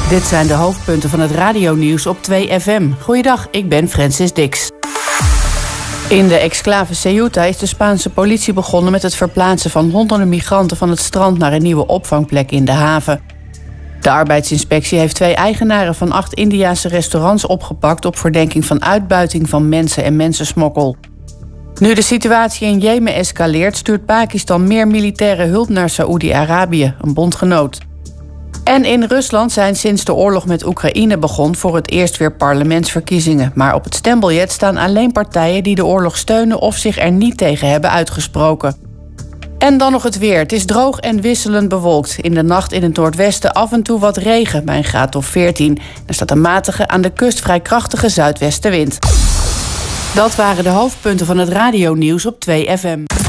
Dit zijn de hoofdpunten van het radionieuws op 2FM. Goeiedag, ik ben Francis Dix. In de exclave Ceuta is de Spaanse politie begonnen met het verplaatsen van honderden migranten van het strand naar een nieuwe opvangplek in de haven. De arbeidsinspectie heeft 2 eigenaren van 8 Indiase restaurants opgepakt op verdenking van uitbuiting van mensen en mensensmokkel. Nu de situatie in Jemen escaleert, stuurt Pakistan meer militaire hulp naar Saoedi-Arabië, een bondgenoot. En in Rusland zijn sinds de oorlog met Oekraïne begon voor het eerst weer parlementsverkiezingen. Maar op het stembiljet staan alleen partijen die de oorlog steunen of zich er niet tegen hebben uitgesproken. En dan nog het weer. Het is droog en wisselend bewolkt. In de nacht in het noordwesten af en toe wat regen bij een graad of 14. Er staat een matige, aan de kust vrij krachtige zuidwestenwind. Dat waren de hoofdpunten van het radionieuws op 2FM.